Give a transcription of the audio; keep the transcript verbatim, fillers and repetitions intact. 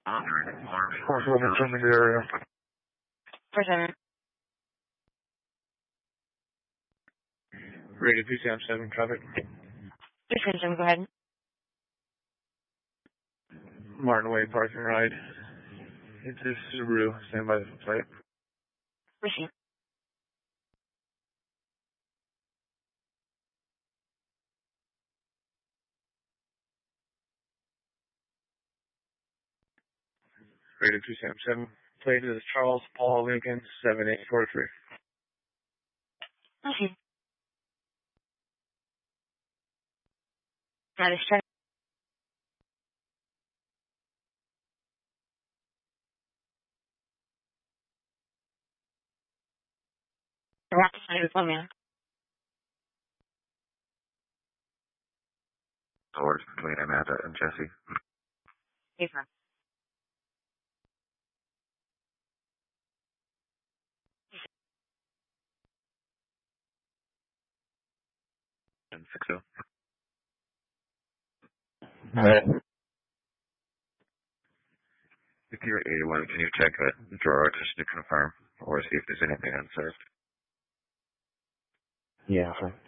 Four seven sending the area. Four seven. Radio P C M seven traffic. Three seven seven, go ahead. Martin Way parking ride. It's a Subaru. Stand by the plate. Receive. Radio two seven seven. Plate is Charles Paul Lincoln seven eight four three. Okay. That is check. The rock side of the phone, man. Doors between Amanda and Jesse. Hey, sir. And six oh. Alright. If you're at eighty-one, can you check that drawer just to confirm or see if there's anything unserved? Yeah, fine.